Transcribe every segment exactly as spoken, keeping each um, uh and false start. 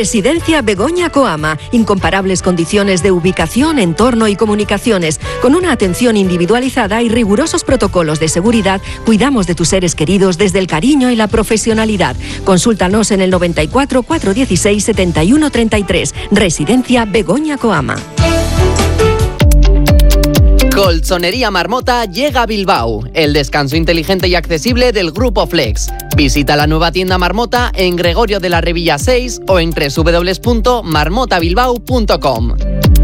Residencia Begoña Coama. Incomparables condiciones de ubicación, entorno y comunicaciones. Con una atención individualizada y rigurosos protocolos de seguridad, cuidamos de tus seres queridos desde el cariño y la profesionalidad. Consúltanos en el noventa y cuatro, cuatrocientos dieciséis, setenta y uno treinta y tres. Residencia Begoña Coama. Colchonería Marmota llega a Bilbao, el descanso inteligente y accesible del Grupo Flex. Visita la nueva tienda Marmota en Gregorio de la Revilla seis o en doble u doble u doble u punto marmota bilbao punto com.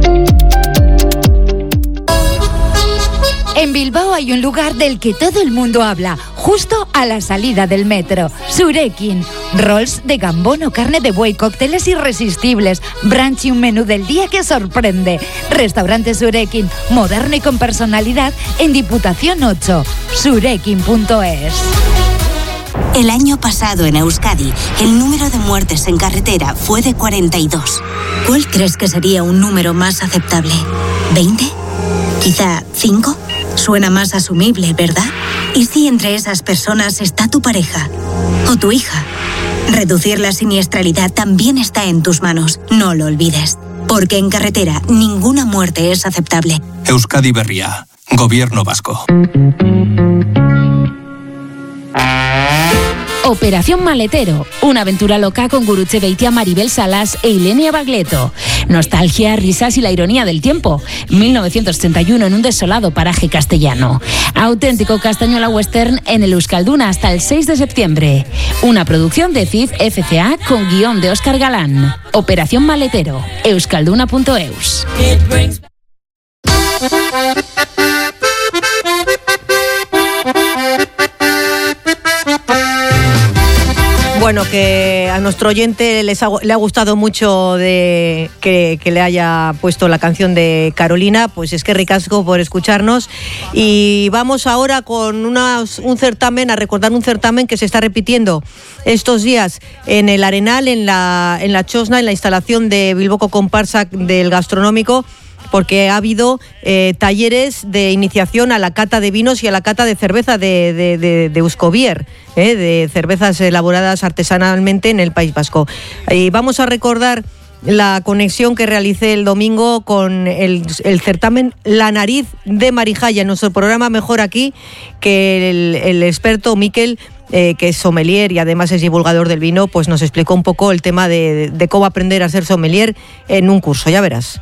En Bilbao hay un lugar del que todo el mundo habla, justo a la salida del metro. Surekin. Rolls de gambón o carne de buey, cócteles irresistibles, brunch y un menú del día que sorprende. Restaurante Surekin, moderno y con personalidad, en Diputación ocho. surekin punto es. El año pasado en Euskadi, el número de muertes en carretera fue de cuarenta y dos. ¿Cuál crees que sería un número más aceptable? ¿veinte? ¿Quizá cinco? Suena más asumible, ¿verdad? ¿Y si entre esas personas está tu pareja o tu hija? Reducir la siniestralidad también está en tus manos, no lo olvides. Porque en carretera ninguna muerte es aceptable. Euskadi Berria, Gobierno Vasco. Operación Maletero, una aventura loca con Gurutze Beitia, Maribel Salas e Ilenia Bagleto. Nostalgia, risas y la ironía del tiempo. mil novecientos setenta y uno en un desolado paraje castellano. Auténtico castañuela western en el Euskalduna hasta el seis de septiembre. Una producción de C I F F C A con guión de Óscar Galán. Operación Maletero, euskalduna punto eus. Bueno, que a nuestro oyente les ha, le ha gustado mucho de que, que le haya puesto la canción de Carolina, pues es que ricasco por escucharnos. Y vamos ahora con unas, un certamen, a recordar un certamen que se está repitiendo estos días en el Arenal, en la, en la Chosna, en la instalación de Bilboko Comparsa del Gastronómico, porque ha habido eh, talleres de iniciación a la cata de vinos y a la cata de cerveza de, de, de, de Euskobier, eh, de cervezas elaboradas artesanalmente en el País Vasco. Y vamos a recordar la conexión que realicé el domingo con el, el certamen La Nariz de Marijaya, en nuestro programa Mejor Aquí, que el, el experto Miquel, Eh, que es sommelier y además es divulgador del vino, pues nos explicó un poco el tema de, de cómo aprender a ser sommelier en un curso, ya verás.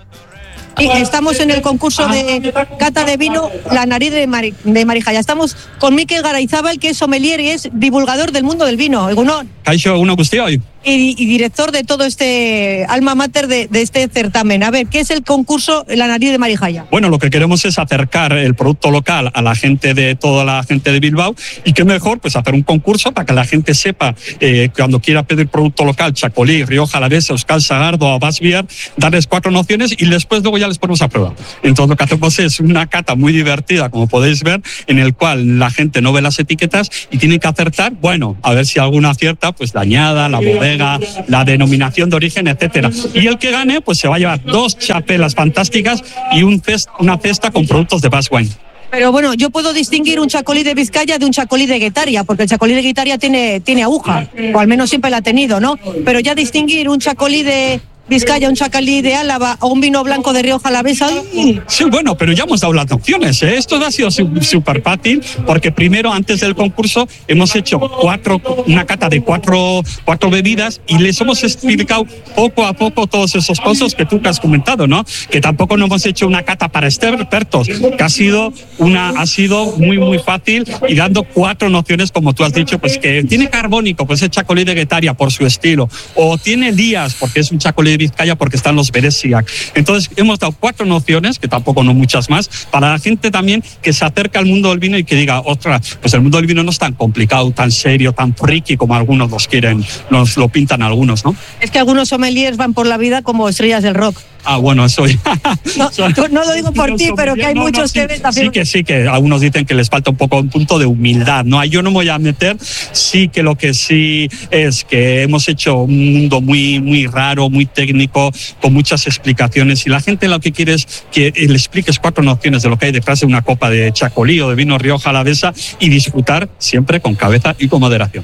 Y estamos en el concurso de cata de vino La Nariz de, Mari, de Marijaya. Estamos con Mikel Garayzábal, que es sommelier y es divulgador del mundo del vino. Egunon. Kaixo, una cuestión. Y, y director de todo este alma mater de, de este certamen. A ver, ¿qué es el concurso La Nariz de Marijaya? Bueno, lo que queremos es acercar el producto local a la gente de toda la gente de Bilbao, y qué mejor pues hacer un concurso para que la gente sepa eh, cuando quiera pedir producto local, Chacolí, Rioja Alavesa, Euskal Sagardo, Abas Biar, darles cuatro nociones y después luego ya les ponemos a prueba. Entonces lo que hacemos es una cata muy divertida, como podéis ver, en el cual la gente no ve las etiquetas y tiene que acertar, bueno, a ver si alguna acierta, pues la añada, la bodega, la denominación de origen, etcétera. Y el que gane, pues se va a llevar dos chapelas fantásticas y un cest, una cesta con productos de Basque Wine. Pero bueno, yo puedo distinguir un chacolí de Vizcaya de un chacolí de Guetaria, porque el chacolí de Guetaria tiene, tiene aguja, o al menos siempre la ha tenido, ¿no? Pero ya distinguir un chacolí de Vizcaya, un chacolí de Álava o un vino blanco de Rioja Alavesa. Sí, bueno, pero ya hemos dado las opciones, ¿eh? Esto ha sido súper fácil, porque primero, antes del concurso, hemos hecho cuatro, una cata de cuatro, cuatro bebidas y les hemos explicado poco a poco todos esos cosas que tú has comentado, ¿no? Que tampoco no hemos hecho una cata para expertos, que ha sido, una, ha sido muy, muy fácil y dando cuatro nociones, como tú has dicho, pues que tiene carbónico, pues es chacolí de Guetaria por su estilo, o tiene Díaz, porque es un chacolí de Vizcaya porque están los Beresiak. Entonces hemos dado cuatro nociones, que tampoco no muchas más, para la gente también que se acerca al mundo del vino y que diga, ostras, pues el mundo del vino no es tan complicado, tan serio, tan friki como algunos los quieren, nos lo pintan algunos, ¿no? Es que algunos sommeliers van por la vida como estrellas del rock. Ah, bueno, eso no, no lo digo por ti, pero que hay no, muchos no, sí, que ven también. Sí que sí, que algunos dicen que les falta un poco un punto de humildad, ¿no? Yo no me voy a meter, sí que lo que sí es que hemos hecho un mundo muy, muy raro, muy técnico, con muchas explicaciones, y la gente lo que quiere es que le expliques cuatro nociones de lo que hay detrás de una copa de chacolí o de vino Rioja Alavesa y disfrutar siempre con cabeza y con moderación.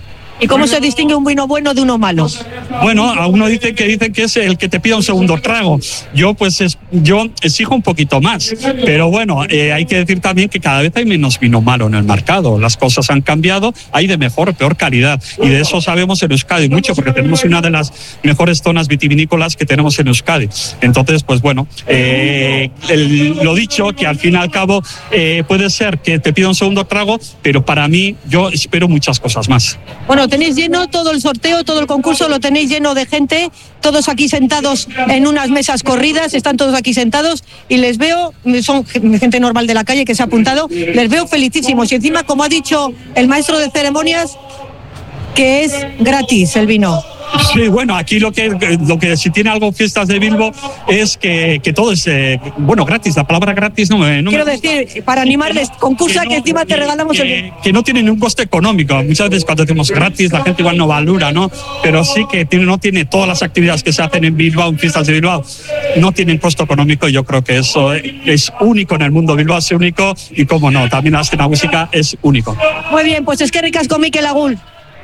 ¿Y cómo se distingue un vino bueno de uno malo? Bueno, a uno dice que dice que es el que te pida un segundo trago. Yo pues es, yo exijo un poquito más, pero bueno, eh, hay que decir también que cada vez hay menos vino malo en el mercado. Las cosas han cambiado, hay de mejor o peor calidad, y de eso sabemos en Euskadi mucho, porque tenemos una de las mejores zonas vitivinícolas que tenemos en Euskadi. Entonces, pues bueno, eh, el, lo dicho, que al fin y al cabo eh, puede ser que te pida un segundo trago, pero para mí yo espero muchas cosas más. Bueno, tenéis lleno todo el sorteo, todo el concurso, lo tenéis lleno de gente, todos aquí sentados en unas mesas corridas, están todos aquí sentados y les veo, son gente normal de la calle que se ha apuntado, les veo felicísimos y encima, como ha dicho el maestro de ceremonias, que es gratis el vino. Sí, bueno, aquí lo que, lo que si tiene algo Fiestas de Bilbo es que, que todo es, eh, bueno, gratis. La palabra gratis no me... No Quiero me decir, para animarles, concursa que, no, que encima te regalamos que, el... Que no tiene ningún coste económico. Muchas veces cuando decimos gratis la gente igual no valora, ¿no? Pero sí que tiene, no tiene todas las actividades que se hacen en Bilbao, en Fiestas de Bilbao, no tienen costo económico, y yo creo que eso es único en el mundo. Bilbao es único y, cómo no, también la escena música es único. Muy bien, pues es que ricasco Mikel Agul.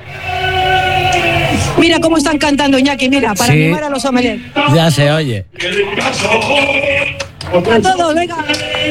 Mira cómo están cantando, Iñaki, mira, para sí, animar a los sommeliers. Ya se oye. A todos, venga.